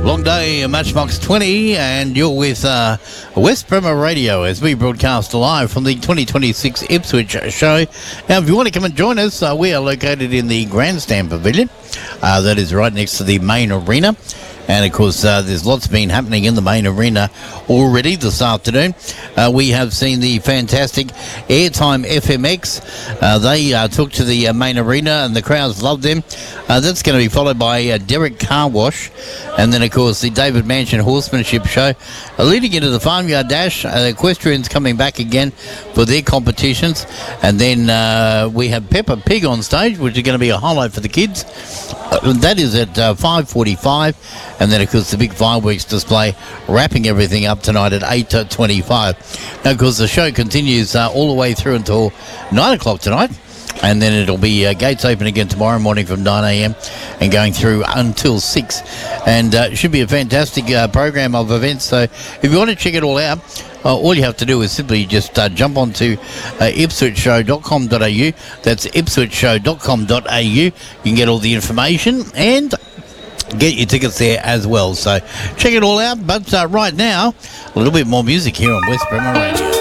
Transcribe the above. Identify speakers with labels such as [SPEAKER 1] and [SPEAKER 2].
[SPEAKER 1] Long day, Matchbox 20, and you're with West Bremer Radio as we broadcast live from the 2026 Ipswich show. Now, if you want to come and join us, we are located in the Grandstand Pavilion. That is right next to the main arena. And, of course, there's lots been happening in the main arena already this afternoon. We have seen the fantastic Airtime FMX. They took to the main arena and the crowds loved them. That's going to be followed by Derek Car Wash. And then, of course, the David Mansion Horsemanship Show. Leading into the Farmyard Dash, the equestrians coming back again for their competitions. And then we have Peppa Pig on stage, which is going to be a highlight for the kids. That is at 5:45. And then, of course, the big fireworks display wrapping everything up tonight at 8:25. Now, of course, the show continues all the way through until 9 o'clock tonight. And then it'll be gates open again tomorrow morning from 9 a.m. and going through until 6. And it should be a fantastic program of events. So if you want to check it all out, all you have to do is simply just jump onto ipswichshow.com.au. That's ipswichshow.com.au. You can get all the information and get your tickets there as well. So check it all out. But right now, a little bit more music here on West Bremer Radio.